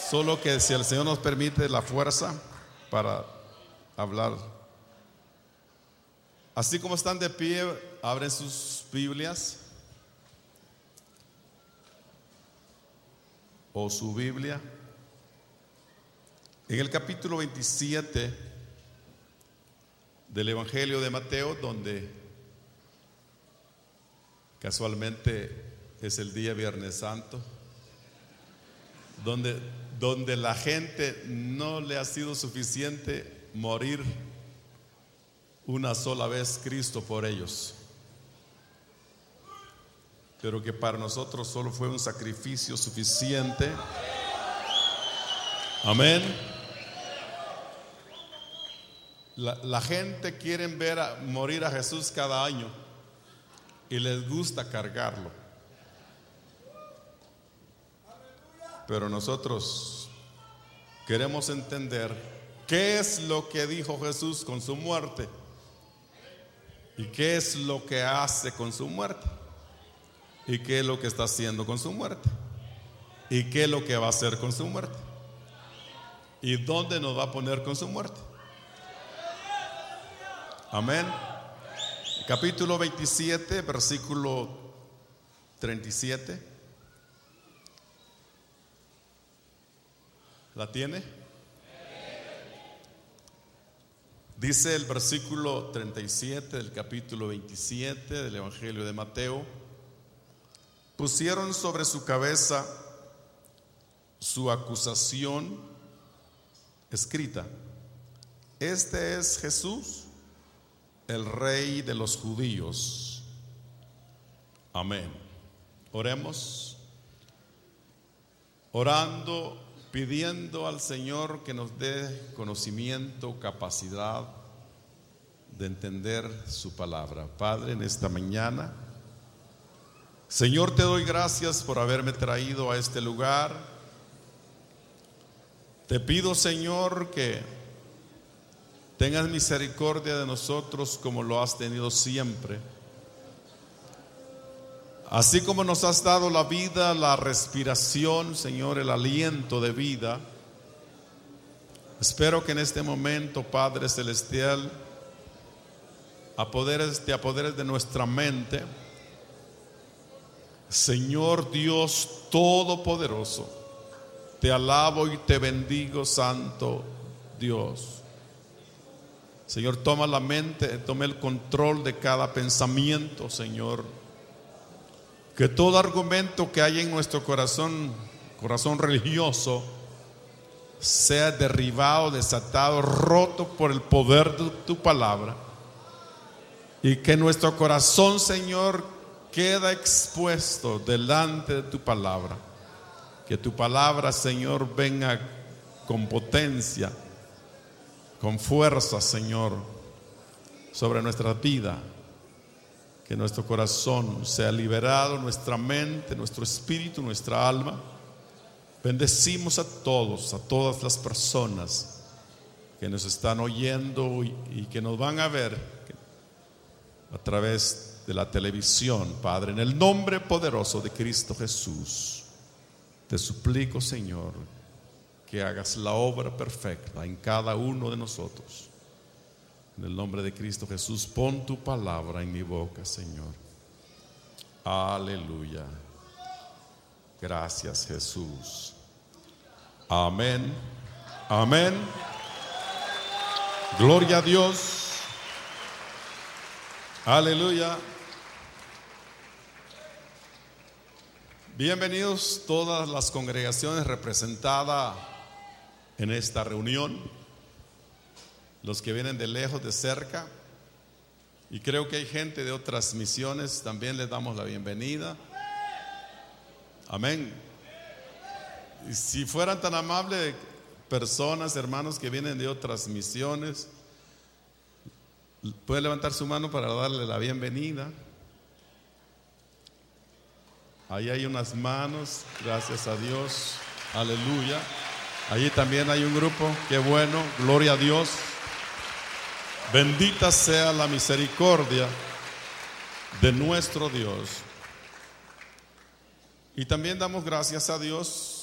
Solo que si el Señor nos permite la fuerza para hablar. Así como están de pie, abren sus Biblias o su Biblia en el capítulo 27 del Evangelio de Mateo, donde casualmente es el día Viernes Santo, donde la gente no le ha sido suficiente morir una sola vez Cristo por ellos, pero que para nosotros solo fue un sacrificio suficiente. Amén. La gente quiere ver morir a Jesús cada año y les gusta cargarlo, pero nosotros queremos entender qué es lo que dijo Jesús con su muerte y qué es lo que hace con su muerte y qué es lo que está haciendo con su muerte y qué es lo que va a hacer con su muerte y dónde nos va a poner con su muerte. Amén. Capítulo 27, versículo 37. ¿La tiene? Dice el versículo 37 del capítulo 27 del Evangelio de Mateo: pusieron sobre su cabeza su acusación escrita: este es Jesús, el Rey de los judíos. Amén. Oremos. Orando, pidiendo al Señor que nos dé conocimiento, capacidad de entender su palabra. Padre, en esta mañana, Señor, te doy gracias por haberme traído a este lugar. Te pido, Señor, que tengas misericordia de nosotros como lo has tenido siempre. Así como nos has dado la vida, la respiración, Señor, el aliento de vida, espero que en este momento, Padre Celestial, te apoderes de nuestra mente. Señor Dios Todopoderoso, te alabo y te bendigo, Santo Dios. Señor, toma la mente, toma el control de cada pensamiento, Señor. Que todo argumento que hay en nuestro corazón religioso, sea derribado, desatado, roto por el poder de tu palabra. Y que nuestro corazón, Señor, queda expuesto delante de tu palabra. Que tu palabra, Señor, venga con potencia, con fuerza, Señor, sobre nuestra vida. Que nuestro corazón sea liberado, nuestra mente, nuestro espíritu, nuestra alma. Bendecimos a todos, a todas las personas que nos están oyendo y que nos van a ver a través de la televisión, Padre. En el nombre poderoso de Cristo Jesús, te suplico, Señor, que hagas la obra perfecta en cada uno de nosotros. En el nombre de Cristo Jesús, pon tu palabra en mi boca, Señor. Aleluya. Gracias, Jesús. Amén. Amén. Gloria a Dios. Aleluya. Bienvenidos todas las congregaciones representadas en esta reunión. Los que vienen de lejos, de cerca, y creo que hay gente de otras misiones, también les damos la bienvenida. Amén. Y si fueran tan amables personas, hermanos que vienen de otras misiones, pueden levantar su mano para darle la bienvenida. Ahí hay unas manos, gracias a Dios, aleluya. Allí también hay un grupo, qué bueno, gloria a Dios. Bendita sea la misericordia de nuestro Dios. Y también damos gracias a Dios